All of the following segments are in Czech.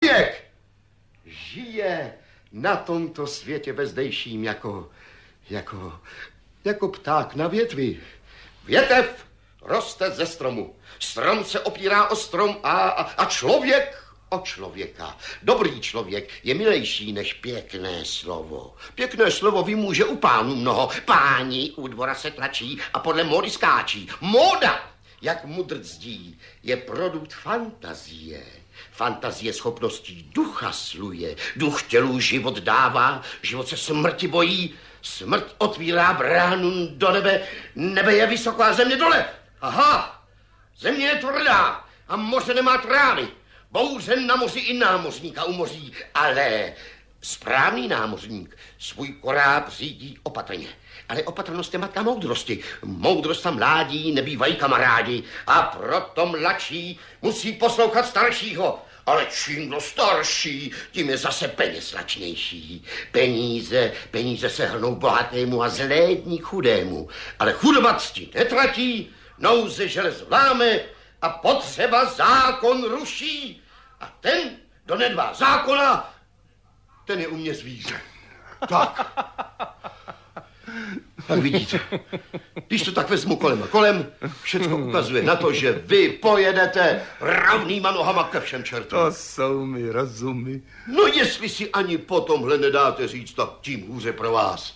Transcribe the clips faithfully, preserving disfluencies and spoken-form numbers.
člověk žije na tomto světě bezdejším jako, jako, jako pták na větvi. Větev roste ze stromu. Strom se opírá o strom a, a, a člověk o člověka. Dobrý člověk je milejší než pěkné slovo. Pěkné slovo vymůže u pánů mnoho. Páni u dvora se tlačí a podle módy skáčí. Móda, jak mudr dzdí, je produkt fantazie. Fantazie schopností ducha sluje. Duch tělu život dává, život se smrti bojí. Smrt otvírá bránu do nebe. Nebe je vysoko a země dole. Aha, země je tvrdá a moře nemá trávy. Bouře na moři i námořníka umoří, ale správný námořník svůj koráb řídí opatrně. Ale opatrnost je matka moudrosti. Moudrost a mládí nebývají kamarádi a proto mladší musí poslouchat staršího. Ale čím kdo starší, tím je zase peněz lačnější. Peníze, peníze se hrnou bohatému a zlédní chudému. Ale chudoba cti netratí, nouze železo láme a potřeba zákon ruší. A ten, kdo nedbá zákona, ten je u mě zvíře. Tak. Tak vidíte, když to tak vezmu kolem a kolem, všecko ukazuje na to, že vy pojedete rovnýma nohama ke všem čertům. To jsou mi rozumy. No jestli si ani po tomhle nedáte říct, tak tím hůře pro vás.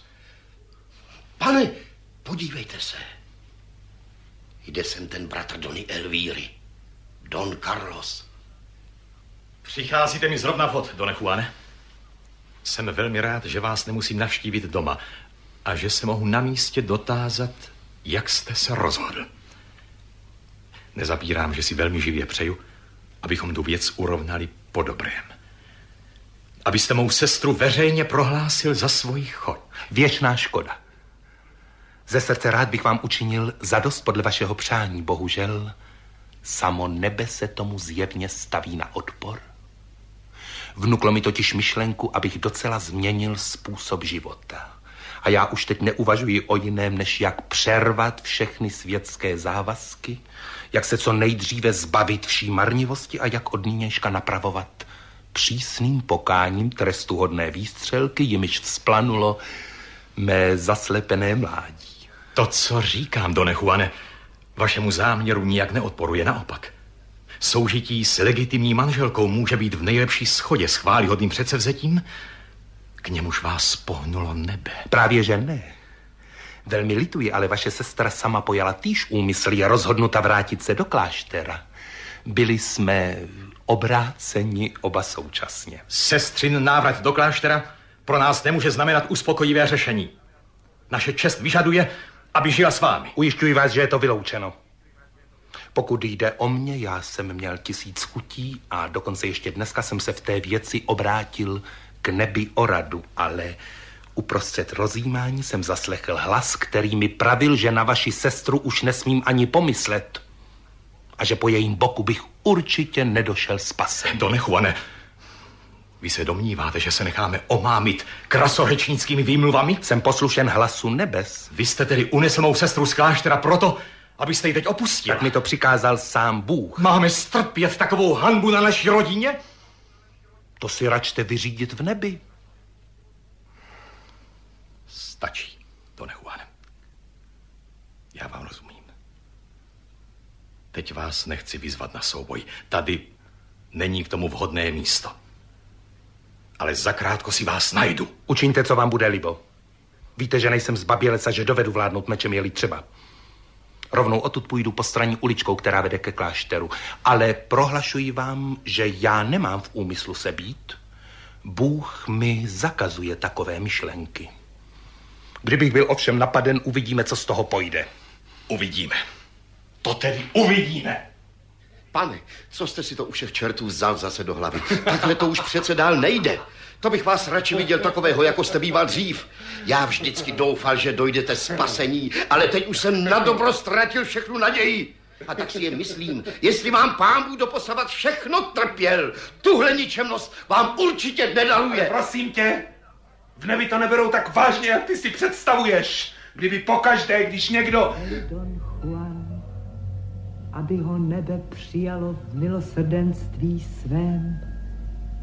Pane, podívejte se. Jde sem ten bratr Dony Elvíry, Don Carlos. Přicházíte mi zrovna vhod, Done Juane. Jsem velmi rád, že vás nemusím navštívit doma a že se mohu na místě dotázat, jak jste se rozhodl. Nezapírám, že si velmi živě přeju, abychom tu věc urovnali po dobrém. Abyste mou sestru veřejně prohlásil za svoji chod. Věčná škoda. Ze srdce rád bych vám učinil zadost podle vašeho přání. Bohužel, samo nebe se tomu zjevně staví na odpor. Vnuklo mi totiž myšlenku, abych docela změnil způsob života. A já už teď neuvažuji o jiném, než jak přervat všechny světské závazky, jak se co nejdříve zbavit vší marnivosti a jak od nynějška napravovat přísným pokáním trestuhodné výstřelky, jimiž vzplanulo mé zaslepené mládí. To, co říkám, Done Juane, vašemu záměru nijak neodporuje, naopak. Soužití s legitimní manželkou může být v nejlepší shodě s chvályhodným předsevzetím, k němuž vás pohnulo nebe. Právě že ne. Velmi lituji, ale vaše sestra sama pojala týž úmysl, je rozhodnuta vrátit se do kláštera. Byli jsme obráceni oba současně. Sestřin návrat do kláštera pro nás nemůže znamenat uspokojivé řešení. Naše čest vyžaduje, aby žila s vámi. Ujišťuji vás, že je to vyloučeno. Pokud jde o mě, já jsem měl tisíc chutí a dokonce ještě dneska jsem se v té věci obrátil k nebi o radu, ale uprostřed rozjímání jsem zaslechl hlas, který mi pravil, že na vaši sestru už nesmím ani pomyslet a že po jejím boku bych určitě nedošel spasem. Done Juane, vy se domníváte, že se necháme omámit krasořečnickými výmluvami? Jsem poslušen hlasu nebes. Vy jste tedy unesl mou sestru z kláštera proto, abyste ji teď opustil. Tak mi to přikázal sám Bůh. Máme strpět takovou hanbu na naší rodině? To si račte vyřídit v nebi. Stačí, Done Juane. Já vám rozumím. Teď vás nechci vyzvat na souboj. Tady není k tomu vhodné místo. Ale zakrátko si vás najdu. Učiňte, co vám bude libo. Víte, že nejsem zbabělec a že dovedu vládnout mečem, je-li třeba. Rovnou odtud půjdu po straní uličkou, která vede ke klášteru. Ale prohlašuji vám, že já nemám v úmyslu se být. Bůh mi zakazuje takové myšlenky. Kdybych byl ovšem napaden, uvidíme, co z toho pojde. Uvidíme. To tedy uvidíme. Pane, co jste si to u všech čertů vzal zase do hlavy? Takhle to už přece dál nejde. To bych vás radši viděl takového, jako jste býval dřív. Já vždycky doufal, že dojdete spasení, ale teď už jsem na dobro ztratil všechnu naději. A tak si jen myslím, jestli vám Pán Bůh doposavat všechno trpěl, tuhle ničemnost vám určitě nedaluje. Ale prosím tě, v nebi to neberou tak vážně, jak ty si představuješ. Kdyby pokaždé, když někdo... Don Juan, aby ho nebe přijalo v milosrdenství svém,